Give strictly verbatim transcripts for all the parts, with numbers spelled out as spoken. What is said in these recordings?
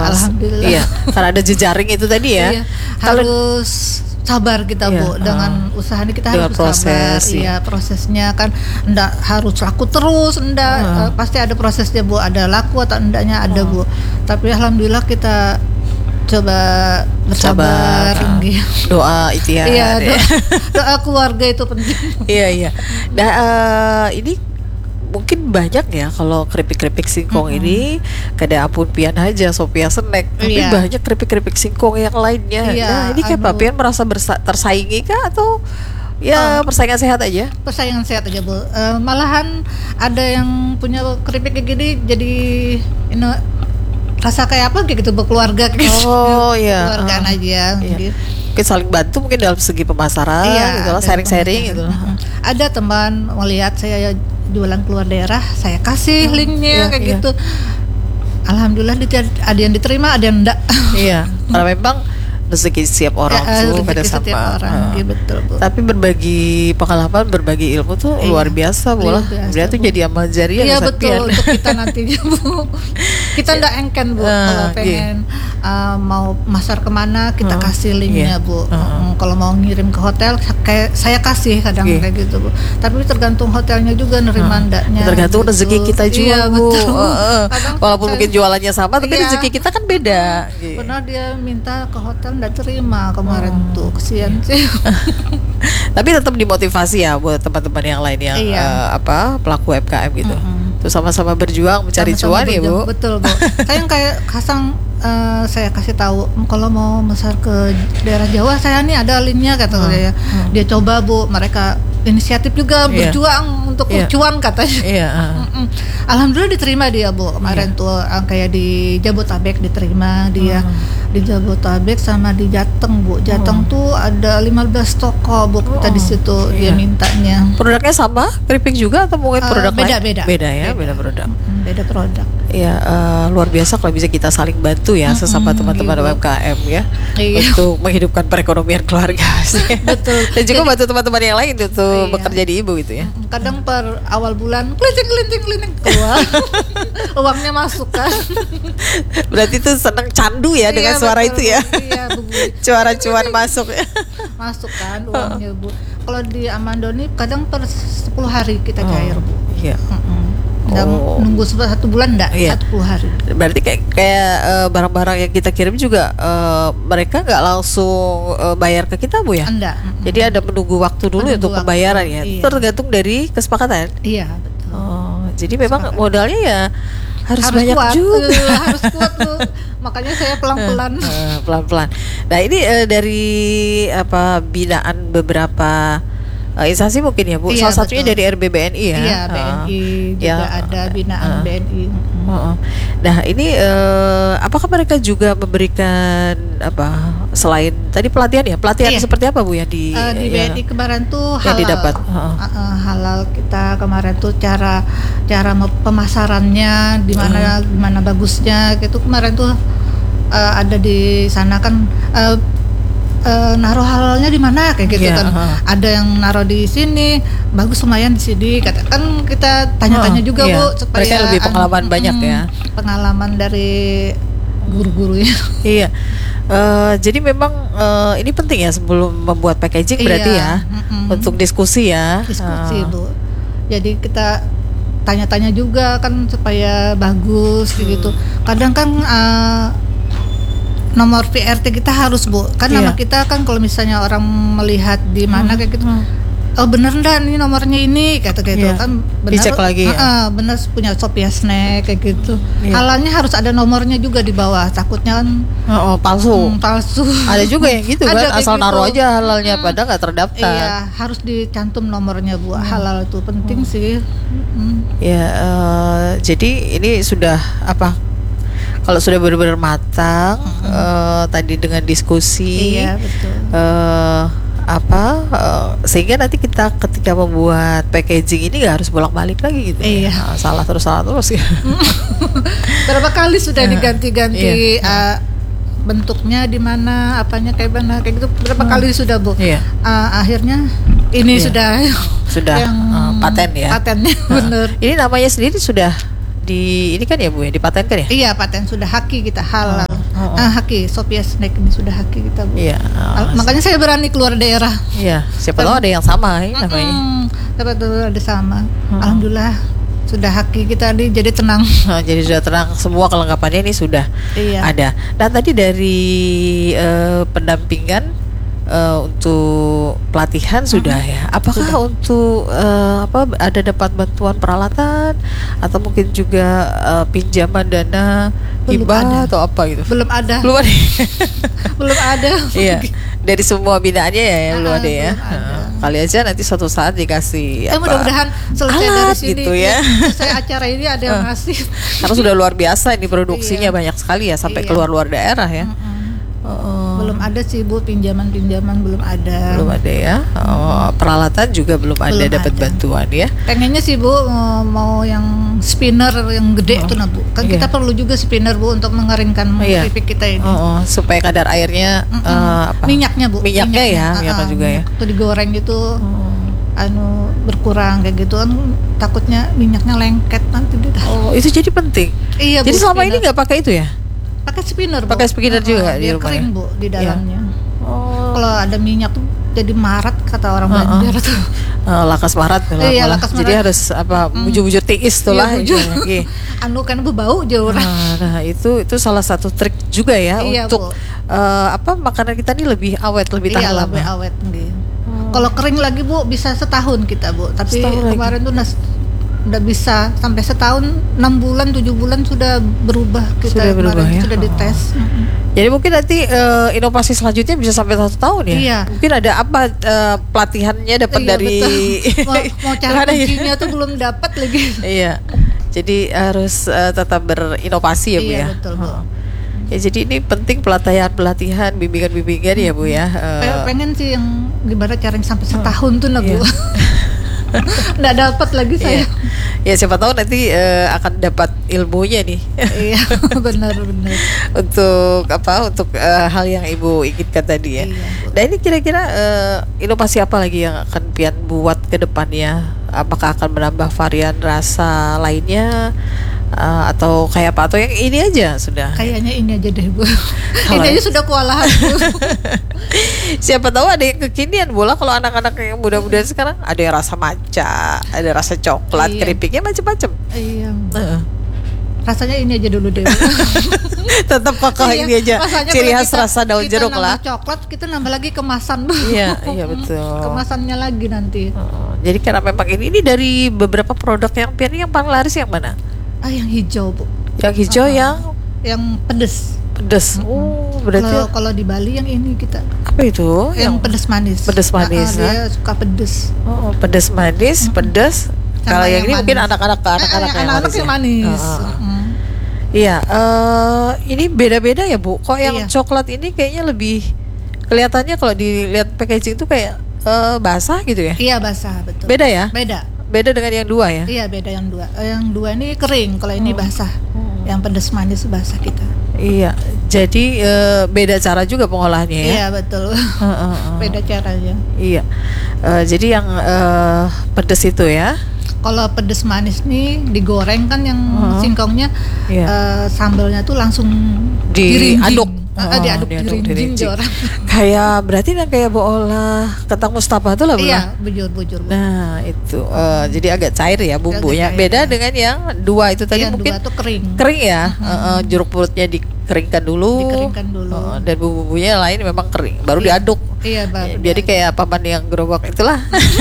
alhamdulillah. Iya, karena ada jejaring itu tadi ya. Iya, Kalau harus sabar kita iya, Bu dengan uh, usaha ini kita dengan harus proses, sabar. iya. Iya, prosesnya kan enggak harus laku terus, enggak Uh. uh, pasti ada prosesnya Bu, ada laku atau enggaknya ada Uh. Bu. Tapi alhamdulillah kita coba bersabar, Sabar, gitu. doa itu ya. Iya, doa, doa keluarga itu penting. Iya iya. Nah uh, ini mungkin banyak ya kalau keripik-keripik singkong Mm-hmm. ini kada Apun Pian aja Sophia Snack, tapi Iya. banyak keripik-keripik singkong yang lainnya. Iya, Nah ini kayak anu- Pak Pian merasa bersa- tersaingi kah atau ya Oh. persaingan sehat aja? Persaingan sehat aja Bu. Uh, malahan ada yang punya keripik kayak gini jadi ini rasa kayak apa kayak gitu berkeluarga kayak gitu. Oh iya. Keluargaan Uh, aja iya. gitu. Mungkin saling bantu mungkin dalam segi pemasaran, gitu lah, ada sharing-sharing gitu. pemasaran. Mm-mm. Ada teman melihat saya jualan keluar daerah, saya kasih linknya iya, kayak iya. gitu. Alhamdulillah diter- ada yang diterima, ada yang enggak. Iya, karena memang rezeki setiap orang Ya, tuh rezeki pada setiap sama. orang, Uh. gitu, betul Bu. Tapi berbagi pengalaman, berbagi ilmu tuh Iya, luar biasa, luar bola. biasa, Dia tuh Bu. jadi amal jariah. Iya Ustaz betul Pian. untuk kita nantinya Bu. Kita ndak engken Bu. Ah, Kalau pengen uh, mau masar kemana kita Ah, kasih linknya iya. Bu. Ah, Mm, kalau mau ngirim ke hotel kayak saya kasih kadang Iya. kayak gitu Bu. Tapi tergantung hotelnya juga nerima Ah, ndaknya. tergantung gitu. rezeki kita juga, Iya, Bu. betul. Uh, uh. Kadang Walaupun saya- mungkin jualannya sama, tapi Iya. rezeki kita kan beda. Gitu. Pernah dia minta ke hotel ndak terima kemarin Oh. tuh, kesian sih. Tapi tetap dimotivasi ya buat teman-teman yang lain yang Iya. eh, apa pelaku U M K M gitu. Mm-mm. Tuh sama-sama berjuang mencari Sama-sama cuan ya, berjuang. Bu. Betul Bu. Saya yang kayak kasang eh, saya kasih tahu kalau mau besar ke daerah Jawa saya nih ada linknya kata Hmm, saya. hmm. Dia coba Bu, mereka inisiatif juga Iya. berjuang untuk Iya. cuan katanya. Iya. uh. Mm-mm. Alhamdulillah diterima dia Bu kemarin Iya. tuh eh, kayak di Jabotabek diterima dia Hmm. di Jabotabek sama di Jateng Bu. Jateng Hmm. tuh ada lima belas toko Bu kita Oh, di situ dia iya. mintanya. Produknya sama, keripik juga atau mungkin Eh, produk beda, lain? beda. Beda ya, Beda. beda produk. Mm, beda produk. Ya eh, luar biasa kalau bisa kita saling bantu ya Mm-mm, sesama teman-teman gitu. U M K M ya Iya. untuk menghidupkan perekonomian keluarga. Betul. Dan juga Jadi- bantu teman-teman yang lain untuk Iya. bekerja di ibu gitu ya. Kadang per awal bulan kelinting kelinting kelinting keluar uangnya masuk kan. Berarti itu senang candu ya dengan Iya, suara betul, itu ya. Bu. Iya Bu. Suara cuan masuk ya. Masuk kan uangnya Bu. Kalau di Amandoni kadang per sepuluh hari kita Oh, cair Bu. Iya. Mm-mm. Nggak Oh. nunggu se- satu bulan enggak, Iya. satu puluh hari. Berarti kayak kayak eh, barang-barang yang kita kirim juga eh, mereka nggak langsung eh, bayar ke kita, Bu ya. Enggak. Mm-mm. Jadi ada menunggu waktu dulu Menunggu untuk waktu, pembayaran ya. iya. Tergantung dari kesepakatan. Iya betul. Oh, jadi memang Kesepakatan. modalnya ya harus, banyak kuat, juga. eh, harus kuat Bu. Makanya saya pelan-pelan. Eh, pelan-pelan. Nah ini eh, dari apa binaan beberapa eh, instansi mungkin ya Bu. Iya, Salah satunya betul. dari R B B N I ya. Iya B N I Eh, juga ya, ada binaan eh, B N I. Mm-mm. Oh, oh. Nah ini eh, apakah mereka juga memberikan apa selain tadi pelatihan ya pelatihan Iya. seperti apa Bu yang di Eh, di ya, B N I kemarin tuh yang halal. didapat? Heeh. Uh, uh, halal kita kemarin tuh cara cara me- pemasarannya di mana Hmm. gimana bagusnya gitu kemarin tuh uh, ada di sana kan uh, uh, naruh halalnya di mana kayak gitu Iya, kan. uh. Ada yang naruh di sini bagus lumayan di sini katakan kita tanya-tanya Oh, juga iya. Bu supaya Mereka lebih pengalaman an- banyak mm, ya. Pengalaman dari guru-guru ya. Iya. Eh, jadi memang eh, ini penting ya sebelum membuat packaging berarti Iya, ya mm-mm. untuk diskusi ya. Diskusi Eh, Bu. Jadi kita tanya-tanya juga kan supaya bagus kayak gitu. Kadang kan eh, nomor V R T kita harus Bu. Kan nama Iya. kita kan kalau misalnya orang melihat di mana Hmm. kayak gitu. Oh bener ndak ini nomornya ini kata kayak gitu Iya. kan benar. Dicek lagi ya? Heeh, benar punya Sophia Snack kayak gitu. Iya. Halalnya harus ada nomornya juga di bawah. Takutnya kan Oh, oh, palsu. hmm, palsu. Ada juga yang gitu Ada kan kayak asal gitu. naruh aja halalnya Hmm. padahal nggak terdaftar. Iya, harus dicantum nomornya Bu. Halal itu penting sih. Mm. Ya, eh, jadi ini sudah apa? Kalau sudah benar-benar matang, eh, tadi dengan diskusi, Iya, betul. eh, apa? eh, sehingga nanti kita ketika membuat packaging ini nggak harus bolak-balik lagi gitu. Iya. Ya. Nah, salah terus salah terus ya. Berapa kali sudah Iya. diganti-ganti uh, bentuknya di mana, apanya kayak mana kayak gitu. Berapa Hmm. kali sudah Bu? Iya. Uh, akhirnya ini Iya. sudah Sudah yang eh, paten ya. Patennya Nah, bener. Ini namanya sendiri sudah di ini kan ya Bu ya dipatenkan ya. Iya, paten sudah haki kita halal. Oh, Oh, oh. Ah, haki, Sophia Snack ini sudah haki kita Bu. Iya. Ah, makanya saya berani keluar daerah. Iya, siapa tahu ada yang sama ya namanya. Mm-mm, siapa tahu ada sama. Mm-mm. Alhamdulillah sudah haki kita nih, jadi tenang. Nah, jadi sudah tenang, semua kelengkapannya ini sudah Iya. ada. Dan tadi dari eh, pendampingan eh, untuk pelatihan sudah ya. Apakah Sudah. untuk eh, apa ada dapat bantuan peralatan atau mungkin juga eh, pinjaman dana Belum hibah ada. atau apa gitu? Belum ada. Belum ada. Belum ada. Iya. Dari semua binaannya ya, ya belum Ah, ada ya. belum ada. Heeh. Kali aja nanti suatu saat dikasih Eh, apa, mudah-mudahan selesai alat dari sini gitu ya. selesai acara ini ada yang Ah. ngasih. Karena sudah luar biasa ini produksinya Iya. banyak sekali ya sampai Iya. keluar luar daerah ya. Mm-mm. Oh. Belum ada sih Bu, pinjaman-pinjaman belum ada. Belum ada ya. Oh, peralatan juga belum ada Belum dapat ada. bantuan ya. Pengennya sih Bu mau, mau yang spinner yang gede Oh, tuh nah Bu. Kan iya. kita perlu juga spinner Bu untuk mengeringkan Iya. keripik kita ini. Oh, oh, supaya kadar airnya Mm-mm. eh, apa? Minyaknya Bu. Minyaknya ya, Ah, minyaknya ah, juga ya. minyak tuh digoreng gitu. Oh. Anu berkurang kayak gitu kan, takutnya minyaknya lengket nanti di Oh, itu jadi penting. Iya Bu. Jadi selama ini spinner. nggak pakai itu ya? pakai spinner Bu. Pakai spinner Ah, juga di biar rumah kering ya? Bu di dalamnya. Oh. Kalau ada minyak tuh jadi marat kata orang Ah, ah. Banjar tuh. Eh, lakas marat lah, Iya, malah. lakas Jadi marat. harus apa Mm. bujur-bujur tiis tuh lah. Iya, bujur. istilahnya. Iya. Anu kan berbau jauh orang. Nah, nah, itu itu salah satu trik juga ya Iya, untuk Bu. eh, apa makanan kita ini lebih awet, lebih tahan Iya, lama. lebih awet nggih. Oh. Kalau kering lagi Bu bisa setahun kita Bu. Tapi Setahun lagi. kemarin tuh nas udah bisa sampai setahun, enam bulan, tujuh bulan sudah berubah kita Sudah berubah kemarin ya? sudah Oh. dites. Mm-mm. Jadi mungkin nanti eh, inovasi selanjutnya bisa sampai satu tahun ya. Iya. Mungkin ada apa eh, pelatihannya dapat Iya, dari betul. mau, mau cari Gimana ya? kuncinya tuh belum dapat lagi. Iya. Jadi harus eh, tetap berinovasi ya Bu Iya, ya. betul, Bu. Oh. Ya jadi ini penting pelatihan-pelatihan, bimbingan-bimbingan ya Bu ya. Eh, Pe- pengen sih yang gimana caranya sampai setahun tuh nah Bu. Iya. Nggak dapat lagi saya. Iya. Ya siapa tahu nanti eh, akan dapat ilmunya nih. Iya, benar-benar. Untuk apa? Untuk eh, hal yang Ibu inginkan tadi ya. Iya, Bu. Nah ini kira-kira eh, inovasi apa lagi yang akan Pian buat ke depannya? Apakah akan menambah varian rasa lainnya eh, atau kayak apa? Atau yang ini aja sudah? Kayaknya ini aja deh Bu. Kalau- Ini aja sudah kewalahan Bu. Siapa tahu ada yang kekinian bola kalau anak-anak yang muda-muda sekarang ada yang rasa matcha, ada rasa coklat, Iya. keripiknya macam-macam. Iya. Heeh. Rasanya ini aja dulu deh. Bu. Tetap kokoh Iya, ini aja masanya ciri kalau khas kita- rasa daun kita jeruk nambah lah. coklat kita nambah lagi kemasan Bu. Iya, iya betul. Kemasannya lagi nanti. Oh, jadi karena memang ini, ini dari beberapa produk yang Pian yang paling laris yang mana? Ah yang hijau Bu. Yang hijau Ah, yang Yang pedes. pedas. Oh, berarti Kalau kalau di Bali yang ini kita apa itu? yang pedes manis. pedes manis, Ah, ah, dia suka pedes. Oh, pedas manis, pedas. Sama Kalau yang, yang ini mungkin manis. anak-anak ke anak-anak Ah, yang anak-anak manis. yang ya? manis. Oh, oh, oh. Mm. Iya, eh ini beda-beda ya Bu. Kok yang Iya. coklat ini kayaknya lebih kelihatannya kalau dilihat packaging itu kayak eh, basah gitu ya? Iya basah betul. Beda ya? Beda. Beda dengan yang dua ya? Iya beda yang dua. Eh, Yang dua ini kering, kalau ini Oh. basah. Yang pedes manis basah kita. Iya. Jadi eh, beda cara juga pengolahannya ya? Iya betul. Heeh, heeh. Beda caranya. Iya. Eh, jadi yang eh, pedes itu ya? Kalau pedes manis nih digoreng kan yang Oh. singkongnya Iya. eh, sambelnya tuh langsung Diaduk. dirinjing. Oh, Ah, diaduk, diaduk, dirinjing dirinjing. orang. Kayak berarti yang kayak bola kentang Mustafa tuh lah Bu. Iya, bujur-bujur. Bu. Nah itu eh, jadi agak cair ya bumbunya. Agak cair, Beda ya. dengan yang dua itu tadi yang mungkin dua tuh kering. kering ya. Eh, eh, jeruk purutnya dikeringkan dulu. Dikeringkan dulu. Eh, dan bumbu-bumbunya lain memang kering. Baru Iya. diaduk. Iya, baru. Jadi kayak paman yang gerobak itulah.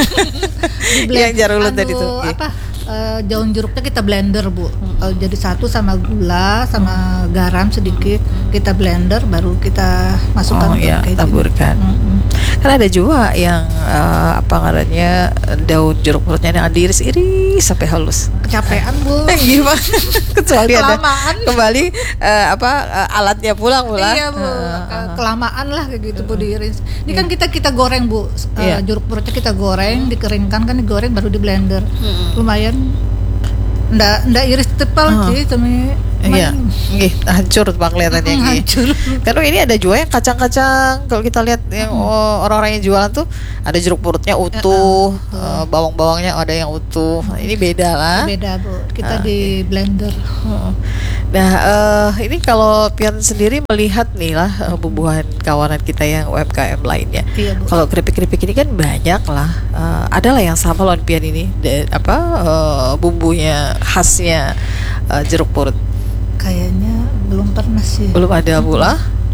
yang jarulut tadi tuh. Iya. Apa? eh, daun jeruknya kita blender Bu. Eh, jadi satu sama gula sama garam sedikit kita blender baru kita masukkan Oh ke iya, keju. taburkan. Mm-mm. Kan ada juga yang eh, apa ngarannya daun jeruk purutnya yang diiris-iris sampai halus. Kecapean Bu. Gimana? Kecuali ada Kelamaan. kembali eh, apa eh, alatnya pulang pulang. Iya Bu, Eh, kelamaan lah kayak gitu Bu diiris. Ini Iya. kan kita kita goreng Bu, Eh, Iya. jeruk purutnya kita goreng, dikeringkan kan digoreng baru di blender. Lumayan. Ndak ndak iris tepal Oh. sih, tapi Iya, kemarin nggih, hancur bang kelihatannya Mm, nggih. hancur. Karena ini ada juga yang kacang-kacang. Kalau kita lihat yang oh, orang-orang yang jualan tuh ada jeruk purutnya utuh, betul. eh, bawang-bawangnya ada yang utuh. Nah, ini beda lah. Beda Bu, kita Ah, di blender. Heeh. Nah, eh, ini kalau Pian sendiri melihat nih lah eh, bubuhan kawanan kita yang U M K M lainnya. Iya Bu. Kalau keripik-keripik ini kan banyak lah. Eh, ada lah yang sama loh Pian ini. Da- apa eh, bumbunya khasnya eh, jeruk purut. Kayaknya belum pernah sih. Belum ada pula.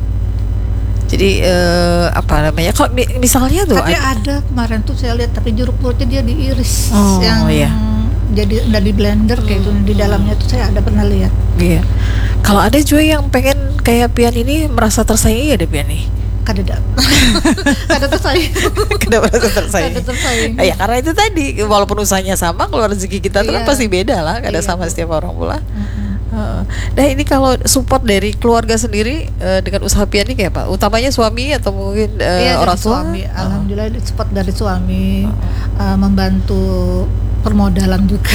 Jadi eh, apa namanya? Kalau mi- misalnya tuh Tapi ada- ada kemarin tuh saya lihat, tapi jeruk purutnya dia diiris, Oh, yang iya. jadi udah di blender kayak gitu. Di dalamnya tuh saya ada pernah lihat. iya. Kalau ada juga yang pengen kayak Pian ini merasa tersaingi, ada Pian nih. Kadeda, kada tersaing, Kenapa merasa tersaingi? kada tersaing. Ya karena itu tadi, walaupun usahanya sama, kalau rezeki kita tuh kan Iya. pasti beda lah, kada Iya, sama Bu. setiap orang pula. Mm-mm. Heeh. Nah ini kalau support dari keluarga sendiri eh, dengan usaha Pian ini kayak apa? Utamanya suami atau mungkin eh, Iya, orang dari tua? suami. Heeh. Alhamdulillah support dari suami, eh, membantu permodalan juga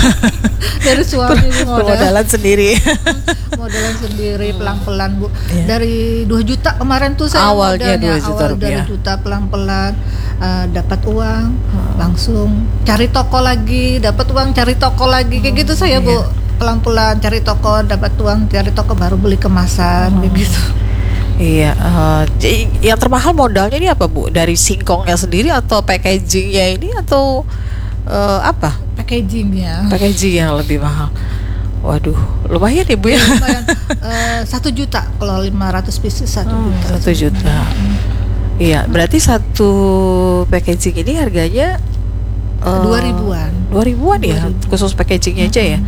dari suami Bu, modal. Permodalan sendiri. Modalan sendiri pelan-pelan Bu. Iya. Dari dua juta kemarin tuh saya Awalnya modalnya. dua juta Awal rupiah. dari juta pelan-pelan eh, dapat uang, langsung cari toko lagi, dapat uang cari toko lagi kayak gitu saya Bu. Iya. Pelan-pelan cari toko, dapat uang cari toko, baru beli kemasan kayak gitu. Iya, eh, jadi yang termahal modalnya ini apa Bu? Dari singkongnya sendiri atau packagingnya ini atau eh, apa? Packagingnya. Packaging yang lebih mahal. Waduh, lumayan ya Bu ya. Lumayan, eh, satu juta kalau lima ratus pieces satu Oh, juta. satu juta. Iya, berarti satu packaging ini harganya eh, Dua ribuan. Dua ribuan ya, Dua ribu. khusus packagingnya aja ya.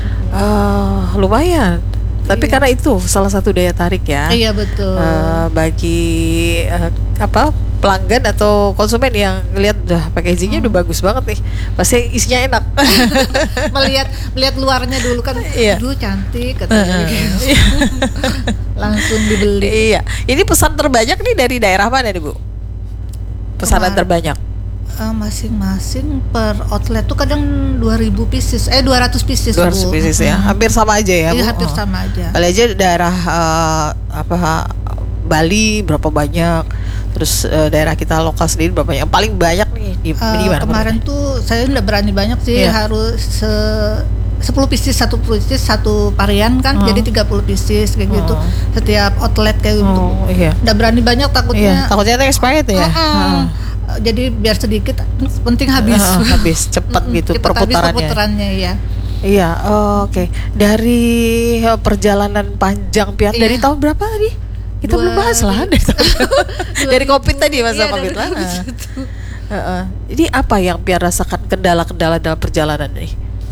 Eh, lumayan. Tapi Iya. karena itu salah satu daya tarik ya. Iya betul. Eh, bagi eh, apa pelanggan atau konsumen yang ngelihat udah packagingnya udah bagus banget nih, pasti isinya enak. melihat melihat luarnya dulu kan, Iya. dulu cantik katanya gitu. Langsung dibeli. Iya, ini pesan terbanyak nih dari daerah mana nih Bu? Pesanan Kemar- terbanyak. Eh, masing-masing per outlet tuh kadang dua ribu pieces, eh dua ratus pieces dua ratus Bu. pieces ya, Mm. hampir sama aja ya Bu. Iya, hampir Oh. sama aja. Kali aja daerah eh, apa Bali berapa banyak, terus eh, daerah kita lokal sendiri berapa banyak? Yang paling banyak nih di, Eh, di mana? kemarin tuh saya nggak berani banyak sih, Iya. harus se sepuluh pieces, satu pieces satu varian kan, Oh. jadi tiga puluh pieces kayak gitu Oh. setiap outlet kayak gitu. Oh iya. Nggak berani banyak Iya, takutnya. takutnya itu expired ya. Heeh. Heeh. Jadi biar sedikit, penting habis. Heeh, habis cepat Mm-mm, gitu cepat habis perputarannya. perputarannya ya. Iya, oh, oke. Dari eh, perjalanan panjang Pian Iya. dari tahun berapa tadi? Kita Dua belum bahas lah ribu. dari, tahun- dari Covid tadi masa Iya, Covid dari lah. dua ribu satu. Heeh. Jadi apa yang Pian rasakan kendala-kendala dalam perjalanan ini?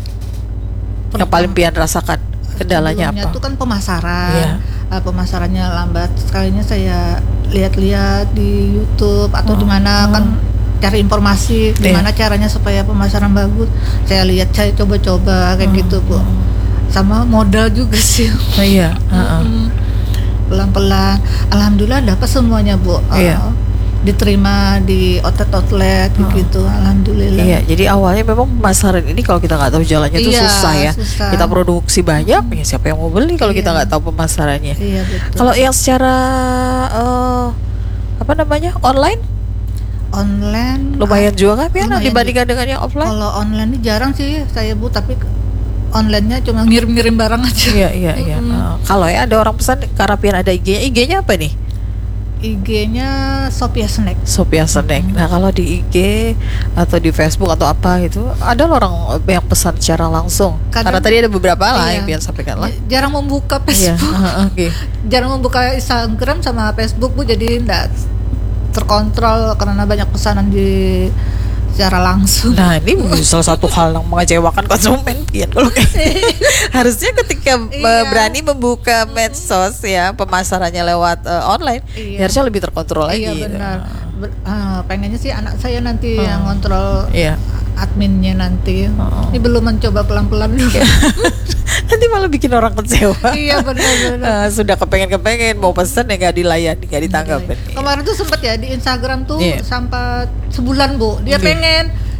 Yang paling Pian rasakan kendalanya Sebelumnya apa? tuh kan pemasaran. Iya. Eh, pemasarannya lambat. Sekalinya saya lihat-lihat di YouTube atau Oh. di mana kan cari informasi Iya. gimana caranya supaya pemasaran bagus. Saya lihat, saya coba-coba kayak Oh. gitu Bu. Sama modal juga sih. Oh, iya. Heeh. Mm. Pelan-pelan. Alhamdulillah dapat semuanya Bu. Eh, Iya. Diterima di outlet-outlet Oh. gitu. Alhamdulillah. Iya, jadi awalnya memang pemasaran ini kalau kita nggak tahu jalannya itu Iya, susah ya. susah. Kita produksi banyak, ya siapa yang mau beli kalau kita Iya. nggak tahu pemasarannya. Iya betul. Kalau yang secara eh, apa namanya online online lumayan juga kan Pian lumayan dibandingkan dengan yang offline? kalau online ini jarang sih saya Bu, tapi online-nya cuma ngirim-ngirim barang aja. Iya iya iya. Mm-mm. Eh, kalau ya ada orang pesan karena Pian ada I G-nya, I G-nya apa nih? I G-nya Sophia Snack. Sophia Snack. Nah kalau di I G atau di Facebook atau apa gitu, ada loh orang yang pesan secara langsung. Kadang- Karena tadi ada beberapa lah Iya. yang Pian sampaikan lah. J- Jarang membuka Iya. Facebook. Oke. Jarang membuka Instagram sama Facebook Bu, jadi enggak terkontrol karena banyak pesanan di secara langsung. Nah ini salah satu hal yang mengecewakan konsumen Pian kalau kayak harusnya ketika Iya. eh, berani membuka medsos ya pemasarannya lewat eh, online Iya. ya harusnya lebih terkontrol lagi. Iya gitu. benar. Ber- ah, pengennya sih anak saya nanti Hmm. yang kontrol Iya. adminnya nanti. Oh. Ini belum mencoba pelan-pelan dulu. Nanti malah bikin orang kecewa. Iya benar-benar. Eh, sudah kepengen-kepengen mau pesen ya nggak dilayani, nggak ditanggapin. Kemarin tuh sempet ya di Instagram tuh Iya. sampai sebulan Bu. Dia Iya. pengen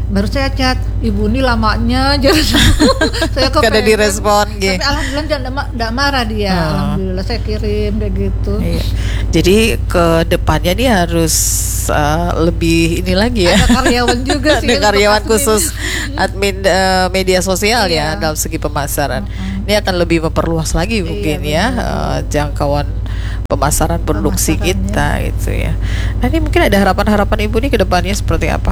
baru saya chat, ibu ini lamanya jadi saya Gak ada direspon gitu. Tapi alhamdulillah tidak marah dia. Hmm. Alhamdulillah saya kirim kayak gitu. Iya. Jadi ke depannya dia harus uh, lebih ini lagi ya. Ada karyawan juga sih. Ada karyawan admin. khusus admin uh, media sosial Iya. ya dalam segi pemasaran. Mm-mm. Ini akan lebih memperluas lagi mungkin Iya, ya betul. uh, jangkauan pemasaran produksi Pemasarannya. kita gitu ya. Nah ini mungkin ada harapan-harapan ibu nih ke depannya seperti apa?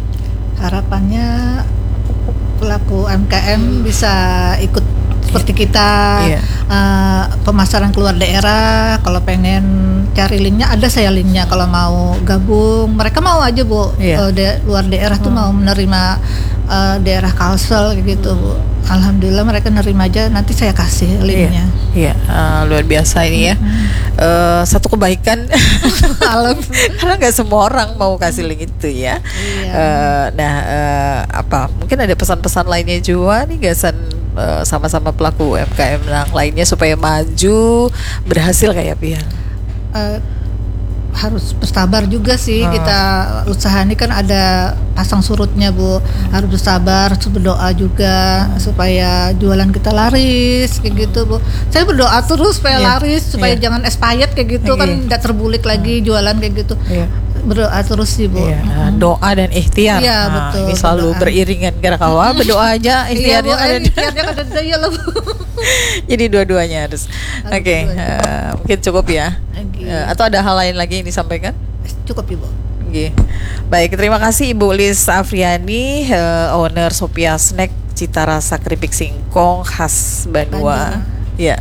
Harapannya pelaku U M K M bisa ikut seperti kita. Iya. Uh, pemasaran keluar daerah, kalau pengen cari linknya ada saya linknya, kalau mau gabung mereka mau aja Bu. Iya. Uh, de- luar daerah tuh Hmm. mau menerima uh, daerah Kalsel kayak gitu Bu. Alhamdulillah mereka nerima aja, nanti saya kasih linknya. Iya, uh, luar biasa ini ya. Uh, satu kebaikan Alhamdulillah. karena nggak semua orang mau kasih link itu ya. Iya. Uh, nah, uh, apa mungkin ada pesan-pesan lainnya juga nih gasan uh, sama-sama pelaku U M K M yang lainnya supaya maju berhasil kayak Pian. Uh, harus bersabar juga sih. Hmm. Kita usaha ini kan ada pasang surutnya Bu, harus bersabar, harus berdoa juga supaya jualan kita laris kayak gitu Bu. Saya berdoa terus supaya Iya. laris, supaya Iya. jangan expired kayak gitu. Iya. Kan tidak terbulik lagi jualan kayak gitu. Iya. Berdoa terus sih Bu. Iya, Mm-mm. doa dan ikhtiar. Iya, Nah, betul, ini selalu berdoa. beriringan kira kawa berdoa aja Iya Bu, ikhtiarnya kan eh, ada. ikhtiarnya kan ada ya lah Bu. Jadi dua-duanya harus. Harus Oke, dua-duanya. uh, mungkin cukup ya. Oke. Uh, atau ada hal lain lagi yang disampaikan? Cukup Ibu. Oke. Baik, terima kasih Ibu Lis Afriani, uh, owner Sophia Snack Cita Rasa Keripik Singkong khas Banua. Bandung. Ya,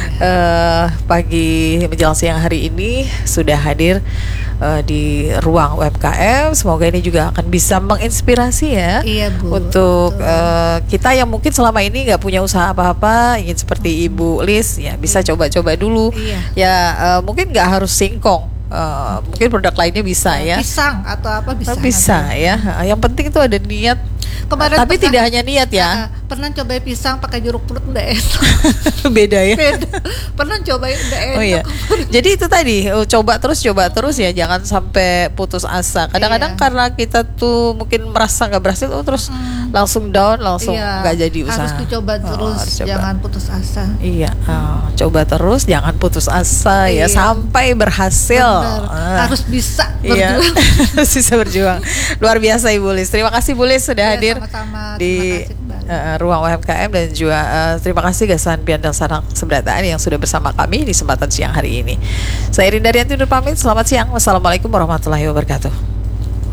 uh, pagi menjelang siang hari ini sudah hadir uh, di ruang U M K M. Semoga ini juga akan bisa menginspirasi ya. Iya Bu. Untuk betul. uh, kita yang mungkin selama ini nggak punya usaha apa-apa, ingin seperti Ibu Lis, ya bisa coba-coba dulu. Iya. Ya uh, mungkin nggak harus singkong, uh, mungkin produk lainnya bisa ya. Pisang atau apa bisa. Bisa ya. Yang penting itu ada niat. Kemarin Tapi pernah- tidak hanya niat ya. Ah, pernah coba pisang pakai jeruk purut udah enak. Beda ya. Beda. Pernah coba udah enak. Oh iya. Jadi itu tadi uh, coba terus coba terus ya, jangan sampai putus asa. Kadang-kadang Iya. karena kita tuh mungkin merasa nggak berhasil, oh, terus Hmm. langsung down, langsung Iya, nggak jadi usaha. harus dicoba Oh, terus, harus coba. jangan putus asa. Iya, oh, coba terus, jangan putus asa ya Iya. sampai berhasil. Benar. Ah. Harus bisa Iya, berjuang. harus bisa berjuang. Luar biasa Ibu Lis. Terima kasih Bu Lis sudah Iya, hadir sama-sama. di Terima kasih kembali. uh, ruang U M K M, dan juga uh, terima kasih Gasan Pian dan Sarang Seberataan yang sudah bersama kami di kesempatan siang hari ini. Saya Rinda Rianti undur pamit. Selamat siang. Wassalamualaikum warahmatullahi wabarakatuh.